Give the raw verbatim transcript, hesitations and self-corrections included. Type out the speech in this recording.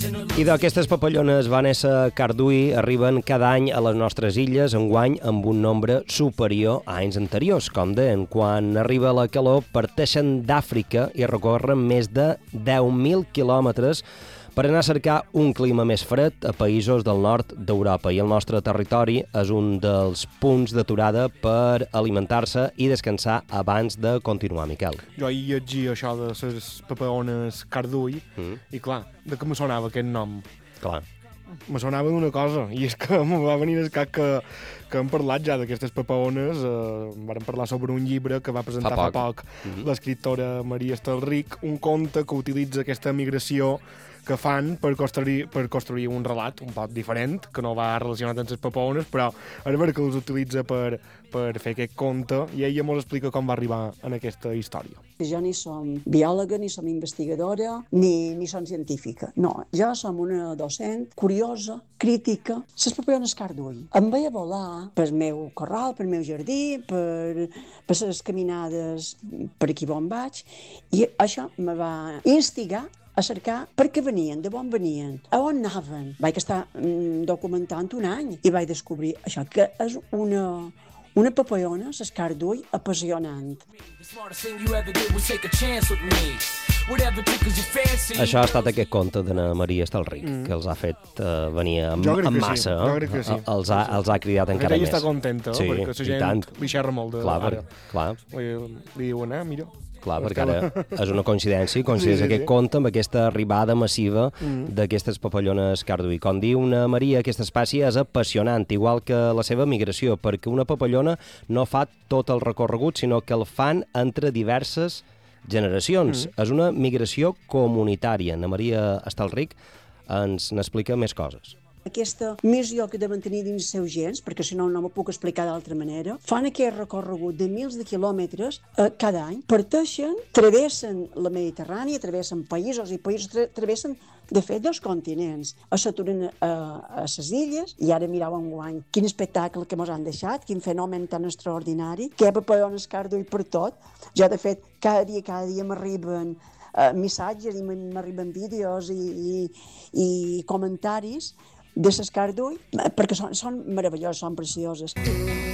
I d'aquestes papallones Vanessa Cardui arriben cada any a les nostres illes, enguany amb un nombre superior a anys anteriors. Com deien, quan arriba la calor parteixen d'Àfrica i recorren més de deu mil quilòmetres per anar a cercar un clima més fred a països del nord d'Europa. I el nostre territori és un dels punts d'aturada per alimentar-se i descansar abans de continuar, Miquel. Jo ahir llegia això de les papaones Cardui mm. i clar, de què me sonava aquest nom? Clar. Me sonava d'una cosa, i és que me va venir el cap que, que hem parlat ja d'aquestes papaones. Eh, vam parlar sobre un llibre que va presentar fa poc, fa poc mm-hmm. l'escriptora Maria Estelric, un conte que utilitza aquesta migració que fan per construir, per construir un relat un poc diferent, que no va relacionat amb les papaones, però és vera que els utilitza per, per fer aquest conte, i ella ens explica com va arribar en aquesta història. Jo ni som biòloga, ni som investigadora, ni, ni som científica. No, jo som una docent curiosa, crítica. Les papaones Cardui em veia volar pel meu corral, pel meu jardí, per, per les caminades per aquí on vaig, i això me va instigar a cercar per què venien, de on venien, a on anaven. Vaig estar mm, documentant un any i vaig descobrir això, que és una, una papallona, les Cardui, apassionant. Això ha estat aquest conte de Maria Estelric, mm. que els ha fet uh, venir amb, amb massa. Sí. Jo crec que sí. Els ha, els ha cridat encara ella més. Ella està contenta, sí, perquè la gent li xerra molt de... Clar, per, clar. Li, li diuen, eh, millor. Clar, perquè ara és una coincidència, coincideix sí, sí, aquest sí. conte amb aquesta arribada massiva mm. d'aquestes papallones Cardui. Com diu una Maria, aquesta espècie és apassionant, igual que la seva migració, perquè una papallona no fa tot el recorregut, sinó que el fan entre diverses generacions. Mm. És una migració comunitària. Ana Maria Estelric ens n'explica més coses. Aquesta missió que deuen tenir dins els seus gens, perquè si no, no m'ho puc explicar d'altra manera, fan aquest recorregut de mils de quilòmetres eh, cada any, parteixen, travessen la Mediterrània, travessen països i països, tra travessen, de fet, dos continents. S'aturen a, a les illes, i ara mireu enguany quin espectacle que mos han deixat, quin fenomen tan extraordinari, que hi ha papallones Cardui per tot. Jo, de fet, cada dia, cada dia m'arriben uh, missatges i m'arriben vídeos i, i, i comentaris de les Cardui, perquè són, són meravelloses, són precioses.